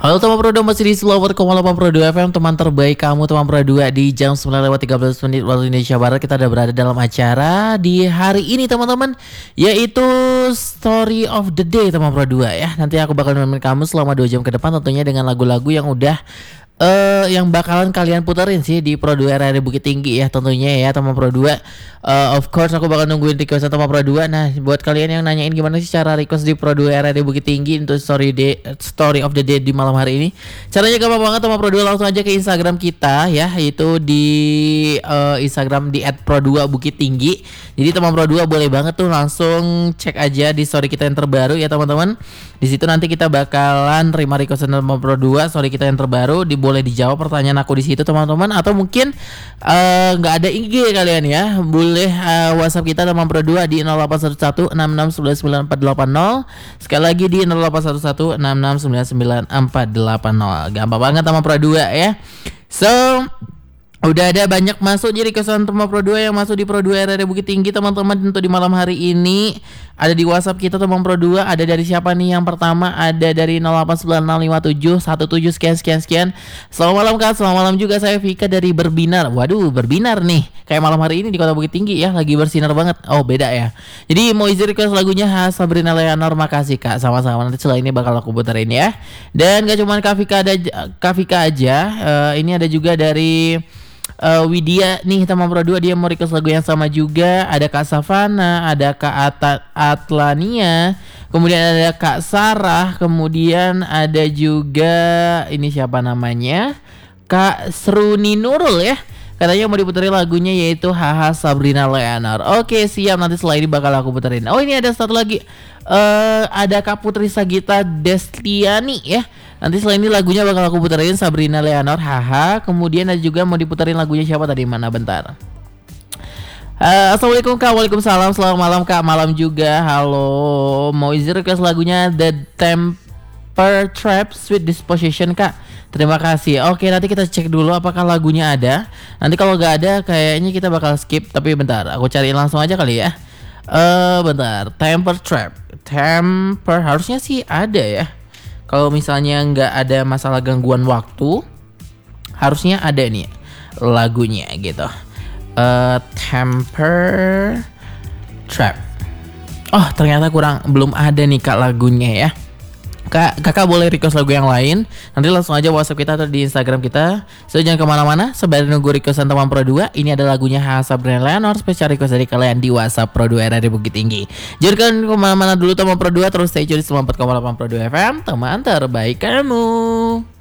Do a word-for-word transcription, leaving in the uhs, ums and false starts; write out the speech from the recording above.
Halo teman Pro dua, masih di Slower delapan Pro dua F M, teman terbaik kamu teman Pro dua. Di jam sembilan lewat tiga belas menit waktu Indonesia Barat kita udah berada dalam acara di hari ini teman-teman, yaitu Story of the Day teman Pro dua ya. Nanti aku bakal nemenin kamu selama dua jam ke depan, tentunya dengan lagu-lagu yang udah Uh, yang bakalan kalian puterin sih di Pro dua R R Bukit Tinggi ya, tentunya ya teman Pro dua. Uh, of course aku bakal nungguin request teman Pro dua. Nah, buat kalian yang nanyain gimana sih cara request di Pro dua R R Bukit Tinggi untuk story day, story of the day di malam hari ini, caranya gampang banget teman Pro dua. Langsung aja ke Instagram kita ya, yaitu di uh, Instagram di et pro dua bukit tinggi. Jadi teman Pro dua boleh banget tuh langsung cek aja di story kita yang terbaru ya teman-teman. Di situ nanti kita bakalan terima request teman Pro dua, story kita yang terbaru, di boleh dijawab pertanyaan aku di situ teman-teman, atau mungkin nggak uh, ada I G kalian ya, boleh uh, WhatsApp kita teman Pro dua di nol delapan satu satu enam enam sembilan sembilan empat delapan nol. Sekali lagi di nol delapan satu satu enam enam sembilan sembilan empat delapan nol. Gampang banget teman Pro dua ya. So udah ada banyak masuk jadi kesan teman Pro dua yang masuk di Pro dua R R Bukit Tinggi teman-teman untuk di malam hari ini. Ada di WhatsApp kita teman Pro dua, ada dari siapa nih? Yang pertama ada dari nol delapan sembilan enam lima tujuh satu tujuh sekian sekian sekian. Selamat malam Kak, selamat malam juga, saya Vika dari Berbinar. Waduh, Berbinar nih. Kayak malam hari ini di Kota Bukit Tinggi ya, lagi bersinar banget. Oh, beda ya. Jadi mau izin request lagunya khas Sabrina Leonor, makasih Kak. Sama-sama, nanti setelah ini bakal aku puterin ya. Dan gak cuma Kak Vika ada Kak Vika aja, uh, ini ada juga dari Uh, Widya nih teman Pro dua, dia mau request lagu yang sama juga. Ada Kak Savana, ada Kak At- Atlania, kemudian ada Kak Sarah, kemudian ada juga ini siapa namanya, Kak Sruni Nurul ya. Katanya mau diputerin lagunya yaitu Haha Sabrina Leonor. Oke siap, nanti setelah ini bakal aku puterin. Oh ini ada satu lagi, uh, ada Kak Putri Sagita Destiani ya. Nanti setelah ini lagunya bakal aku puterin Sabrina Leonor Haha. Kemudian ada juga mau diputerin lagunya siapa tadi, mana bentar. Uh, Assalamualaikum Kak. Waalaikumsalam, selamat malam Kak. Malam juga, halo. Mau izin request lagunya The Temper Trap Sweet Disposition Kak. Terima kasih. Oke, nanti kita cek dulu apakah lagunya ada. Nanti kalau nggak ada kayaknya kita bakal skip. Tapi bentar, aku cariin langsung aja kali ya. Eh, uh, bentar. Temper Trap. Temper harusnya sih ada ya. Kalau misalnya nggak ada masalah gangguan waktu, harusnya ada nih lagunya gitu. Uh, Temper Trap. Oh, ternyata kurang, belum ada nih Kak lagunya ya. Kak, kakak boleh request lagu yang lain, nanti langsung aja WhatsApp kita atau di Instagram kita. So jangan kemana-mana, sembari nunggu requestan teman Pro dua. Ini ada lagunya khas Sabrina Leonor, spesial request dari kalian di WhatsApp Pro dua R R Bukit Tinggi. Jadi kalian kemana-mana dulu teman Pro dua, terus stay tune di sembilan puluh empat koma delapan Pro dua F M, teman terbaik kamu.